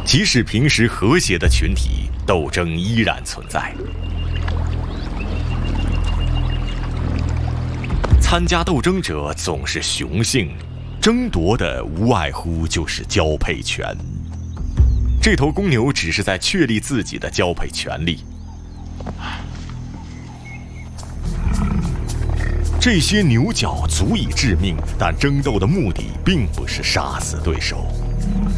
即使平时和谐的群体，斗争依然存在。参加斗争者总是雄性，争夺的无外乎就是交配权。这头公牛只是在确立自己的交配权利。这些牛角足以致命，但争斗的目的并不是杀死对手。